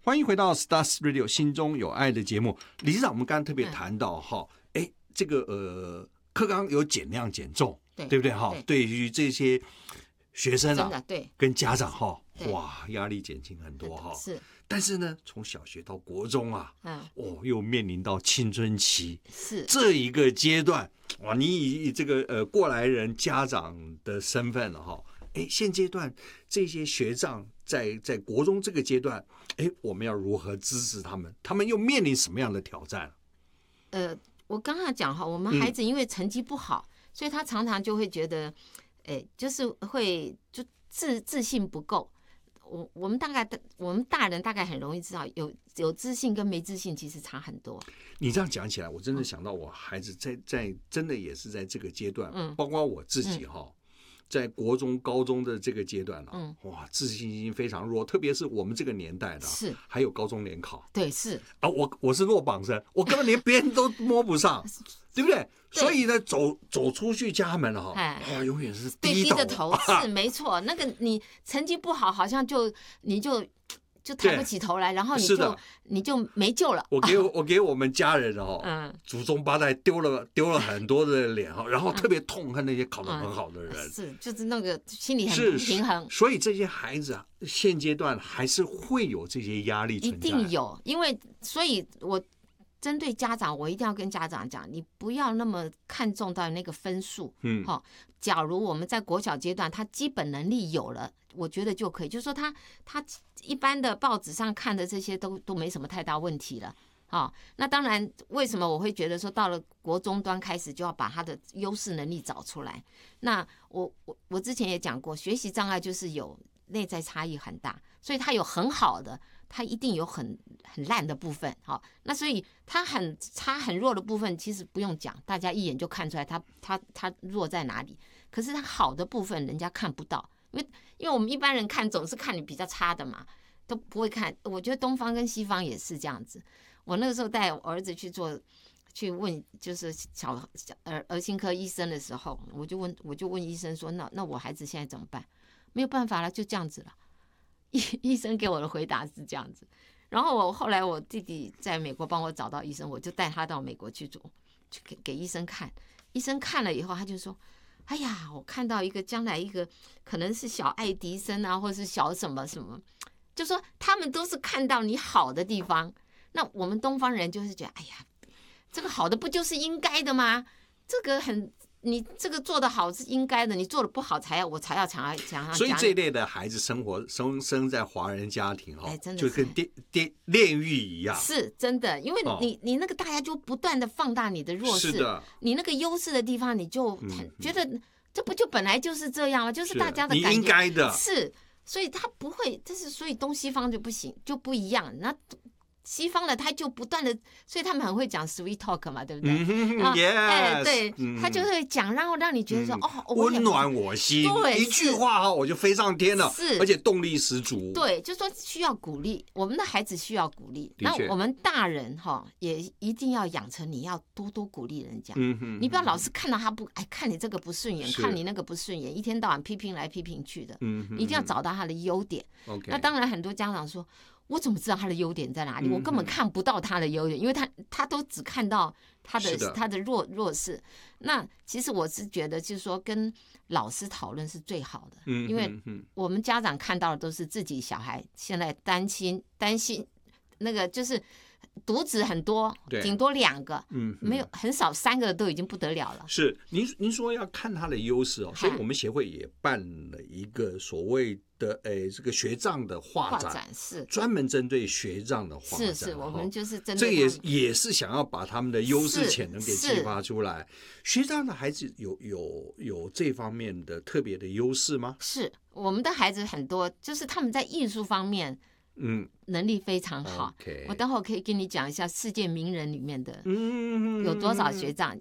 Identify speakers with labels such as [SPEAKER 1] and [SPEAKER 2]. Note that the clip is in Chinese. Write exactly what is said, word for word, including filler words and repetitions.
[SPEAKER 1] 欢迎回到 Stars Radio 心中有爱的节目。理事长，我们刚刚特别谈到哈，哎、嗯，这个呃，课纲有减量减重，对对不对哈？对于这些学生啊，对，跟家长哈，哇，压力减轻很多哈。是，但是呢，从小学到国中啊，嗯，哦，又面临到青春期，是这一个阶段，哇，你以这个呃过来人家长的身份了哈。哎，现阶段这些学长在在国中这个阶段，哎，我们要如何支持他们？他们又面临什么样的挑战？
[SPEAKER 2] 呃，我刚才讲哈，我们孩子因为成绩不好，嗯、所以他常常就会觉得，哎，就是会就自自信不够。我我们大概我们大人大概很容易知道，有有自信跟没自信其实差很多。
[SPEAKER 1] 你这样讲起来，我真的想到我孩子在在真的也是在这个阶段，嗯，包括我自己哈。嗯，在国中、高中的这个阶段啊，嗯，哇，自信心非常弱，特别是我们这个年代的，是还有高中联考，
[SPEAKER 2] 对，是
[SPEAKER 1] 啊，我我是落榜生，我根本连别人都摸不上，对不对？对，所以呢，走走出去家门了哈，哇，永远是低
[SPEAKER 2] 着头，是没错。那个你成绩不好，好像就你就。就抬不起头来，然后你就你就没救了。
[SPEAKER 1] 我给我我给我们家人哦，嗯，祖宗八代丢了丢了很多的脸哈，然后特别痛恨那些考得很好的人，嗯、
[SPEAKER 2] 是就是那个心里很不平衡。
[SPEAKER 1] 所以这些孩子啊，现阶段还是会有这些压力存在，
[SPEAKER 2] 一定有，因为所以我针对家长，我一定要跟家长讲，你不要那么看重到那个分数，嗯，好、哦。假如我们在国小阶段，他基本能力有了，我觉得就可以。就是说他，他他一般的报纸上看的这些都都没什么太大问题了。啊、哦，那当然，为什么我会觉得说到了国中端开始就要把他的优势能力找出来？那我我我之前也讲过，学习障碍就是有内在差异很大，所以他有很好的，他一定有很很烂的部分。好、哦，那所以他很差很弱的部分，其实不用讲，大家一眼就看出来他他他弱在哪里。可是他好的部分人家看不到，因为因为我们一般人看总是看你比较差的嘛，都不会看。我觉得东方跟西方也是这样子。我那个时候带我儿子去做，去问就是小小儿儿心科医生的时候，我就问我就问医生说，那那我孩子现在怎么办？没有办法了，就这样子了。医医生给我的回答是这样子。然后我后来我弟弟在美国帮我找到医生，我就带他到美国去做，去给给医生看。医生看了以后，他就说。哎呀，我看到一个将来一个可能是小爱迪生啊，或者是小什么什么，就说他们都是看到你好的地方。那我们东方人就是觉得，哎呀，这个好的不就是应该的吗？这个很，你这个做得好是应该的，你做得不好才要我才要强强强。
[SPEAKER 1] 所以这一类的孩子生活生生在华人家庭哈、哦，哎、就跟炼炼炼狱一样，
[SPEAKER 2] 是真的，因为你、哦、你那个大家就不断的放大你的弱势，
[SPEAKER 1] 是的，
[SPEAKER 2] 你那个优势的地方，你就很觉得、嗯、这不就本来就是这样吗？就是大家的感觉，
[SPEAKER 1] 你应该的，
[SPEAKER 2] 是，所以他不会，这是所以东西方就不行，就不一样，那。西方的他就不断的，所以他们很会讲 sweet talk 嘛，对不对？
[SPEAKER 1] 嗯、yes,
[SPEAKER 2] 哎，对，嗯、他就会讲，然后让你觉得说，嗯、哦，
[SPEAKER 1] 温暖我心，一句话哈，我就飞上天了，
[SPEAKER 2] 是，
[SPEAKER 1] 而且动力十足。
[SPEAKER 2] 对，就说需要鼓励，我们的孩子需要鼓励，那我们大人哈也一定要养成你要多多鼓励人家，嗯哼，你不要老是看到他不，哎，看你这个不顺眼，看你那个不顺眼，一天到晚批评来批评去的，嗯哼，你一定要找到他的优点。OK， 那当然很多家长说。我怎么知道他的优点在哪里？我根本看不到他的优点，因为他他都只看到他的, 的他的弱弱势。那其实我是觉得，就是说跟老师讨论是最好的，嗯、因为我们家长看到的都是自己小孩现在担心担心那个就是独子很多，顶多两个，嗯，没有很少三个都已经不得了了。
[SPEAKER 1] 是您您说要看他的优势哦，所以我们协会也办了一个所谓。的诶，这个学障的画展, 画展
[SPEAKER 2] 是
[SPEAKER 1] 专门针对学障的画展，
[SPEAKER 2] 是是，我们就是针对
[SPEAKER 1] 这也也是想要把他们的优势潜能给激发出来。学障的孩子有有有这方面的特别的优势吗？
[SPEAKER 2] 是我们的孩子很多，就是他们在艺术方面。嗯，能力非常好。Okay. 我待会儿可以跟你讲一下世界名人里面的，嗯，有多少学障。